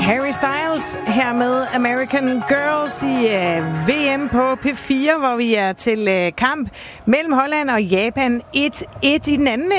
Harry Styles her med American Girls i VM på P4, hvor vi er til kamp mellem Holland og Japan. 1-1 i den anden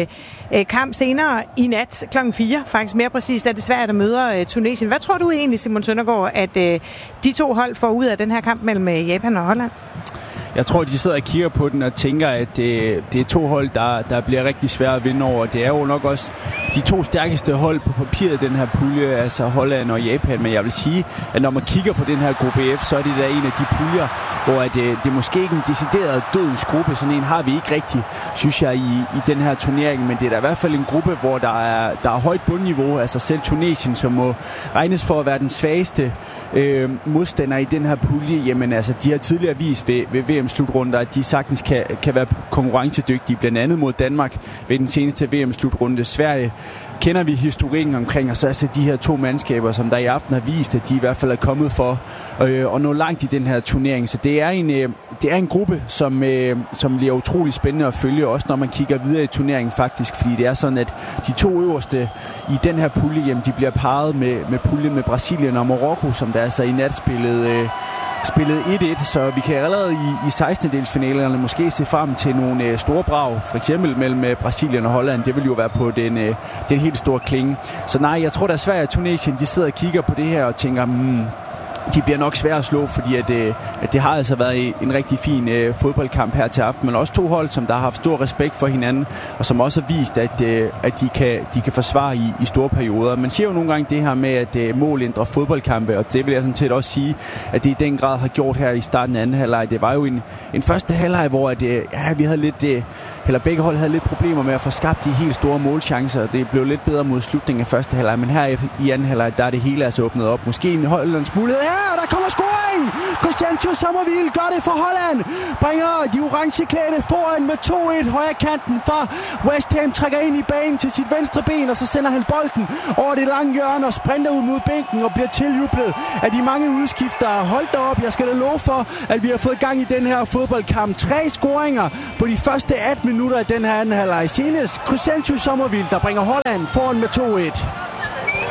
kamp senere i nat kl. 4. Faktisk mere præcist er det svært at møde Tunesien. Hvad tror du egentlig, Simon Søndergaard, at de to hold får ud af den her kamp mellem Japan og Holland? Jeg tror, de sidder og kigger på den og tænker, at det er to hold, der bliver rigtig svære at vinde over. Det er jo nok også de to stærkeste hold på papiret, den her pulje, altså Holland og Japan. Men jeg vil sige, at når man kigger på den her gruppe F, så er det der en af de puljer, hvor det er måske ikke en decideret dødens gruppe. Sådan en har vi ikke rigtig, synes jeg, i den her turnering. Men det er da i hvert fald en gruppe, hvor der er højt bundniveau. Altså selv Tunesien, som må regnes for at være den svageste modstander i den her pulje. Jamen altså, de har tidligere vist ved VM-slutrunder, at de sagtens kan være konkurrencedygtige, blandt andet mod Danmark ved den seneste VM-slutrunde. Sverige kender vi historikken omkring, og så altså de her to mandskaber, som der i aften har vist, at de i hvert fald er kommet for at nå langt i den her turnering. Så det er en gruppe, som bliver utrolig spændende at følge, også når man kigger videre i turneringen faktisk, fordi det er sådan, at de to øverste i den her pulje, jamen, de bliver parret med puljen med Brasilien og Marokko, som der altså i nat spillet 1-1, så vi kan allerede i 16-delsfinalerne måske se frem til nogle store brag, for eksempel mellem Brasilien og Holland. Det vil jo være på den helt store klinge. Så nej, jeg tror, der er Sverige og Tunesien, de sidder og kigger på det her og tænker, de bliver nok svære at slå, fordi at det har altså været en rigtig fin fodboldkamp her til aften, men også to hold, som der har haft stor respekt for hinanden, og som også har vist, at de kan forsvare i store perioder. Man siger jo nogle gange det her med, at mål ændrer fodboldkampe, og det vil jeg sådan set også sige, at det i den grad har gjort her i starten af anden halvleg. Det var jo en første halvleg, hvor vi havde lidt, eller begge hold havde lidt problemer med at få skabt de helt store målchancer. Det blev lidt bedre mod slutningen af første halvleg, men her i anden halvleg, der er det hele altså åbnet op. Måske en Hollands mulighed her, der kommer scoring! Christian Sommervild gør det for Holland. Bringer de orangeklædte foran med 2-1. Højre kanten fra West Ham trækker ind i banen til sit venstre ben, og så sender han bolden over det lange hjørne og sprinter ud mod bænken og bliver tiljublet af de mange udskiftere. Hold da op, jeg skal da love for, at vi har fået gang i den her fodboldkamp. 3 scoringer på de første 18 minutter af den her anden halvleg. Senest Christian Sommervild, der bringer Holland foran med 2-1.